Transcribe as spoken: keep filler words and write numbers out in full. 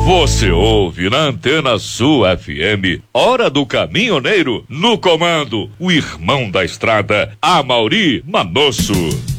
Você ouve na Antena Sul F M, Hora do Caminhoneiro, no comando, o irmão da estrada, Amauri Manosso.